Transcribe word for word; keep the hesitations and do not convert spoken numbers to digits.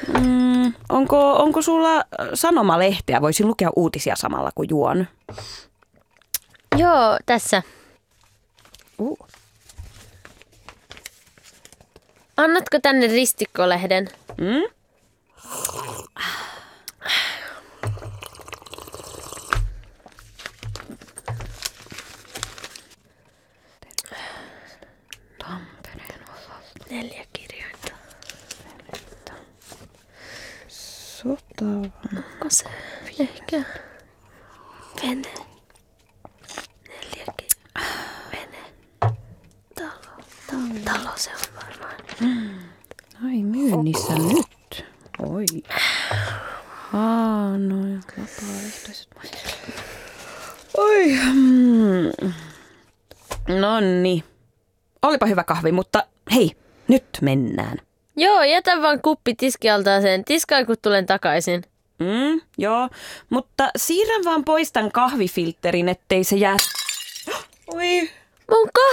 Mm, onko, onko sulla sanomalehteä? Voisin lukea uutisia samalla kun juon. Joo, tässä. Uh. Annatko tänne ristikkolehden? Mm? Tampereen osalta. Neljä kirjainta. Sota. Onko se ehkä vene? Neljä kirjainta. Vene. Talo. Talo, Talo se on varmaan. Ai myynnissä nyt. Oi. Haanoja. Vapaaehtoiset. Oi. Mm. Nonni. Olipa hyvä kahvi, mutta hei, nyt mennään. Joo, jätä vaan kuppi tiskialtaaseen. Tiskaan, kun tulen takaisin. Mm, joo, mutta siirrän vaan pois tämän kahvifilterin, ettei se jää... Oi. Mun